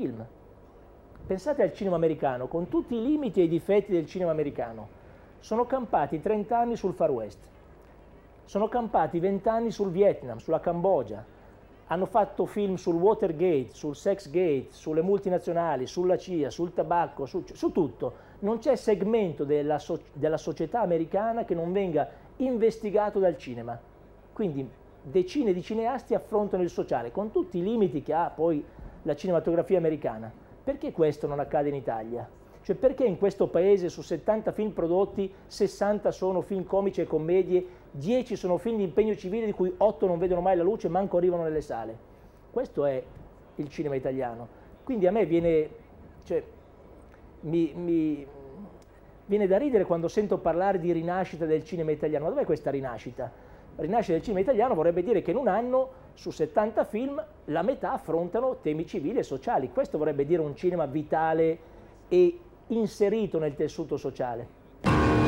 film. Pensate al cinema americano, con tutti i limiti e i difetti del cinema americano. Sono campati 30 anni sul Far West, sono campati 20 anni sul Vietnam, sulla Cambogia, hanno fatto film sul Watergate, sul Sexgate, sulle multinazionali, sulla CIA, sul tabacco, su tutto. Non c'è segmento della società americana che non venga investigato dal cinema. Quindi decine di cineasti affrontano il sociale, con tutti i limiti che ha poi la cinematografia americana. Perché questo non accade in Italia? Cioè perché in questo paese su 70 film prodotti, 60 sono film comici e commedie, 10 sono film di impegno civile di cui 8 non vedono mai la luce e manco arrivano nelle sale? Questo è il cinema italiano. Quindi a me viene, cioè, mi viene da ridere quando sento parlare di rinascita del cinema italiano. Ma dov'è questa rinascita? La rinascita del cinema italiano vorrebbe dire che in un anno su 70 film la metà affrontano temi civili e sociali. Questo vorrebbe dire un cinema vitale e inserito nel tessuto sociale.